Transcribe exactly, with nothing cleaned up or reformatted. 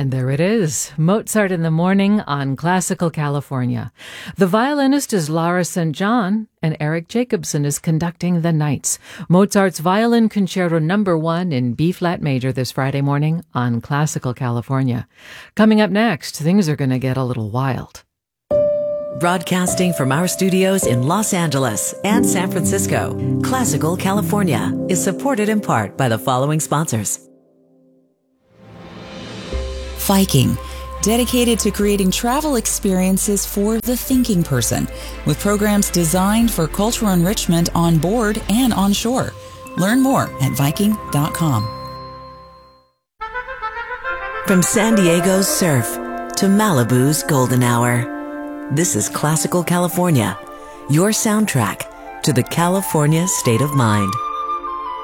And there it is, Mozart in the Morning on Classical California. The violinist is Lara Saint John, and Eric Jacobson is conducting the Nights. Mozart's Violin Concerto Number One in B-flat major this Friday morning on Classical California. Coming up next, things are going to get a little wild. Broadcasting from our studios in Los Angeles and San Francisco, Classical California is supported in part by the following sponsors. Viking, dedicated to creating travel experiences for the thinking person, with programs designed for cultural enrichment on board and on shore. Learn more at Viking dot com. From San Diego's surf to Malibu's golden hour, this is Classical California, your soundtrack to the California state of mind.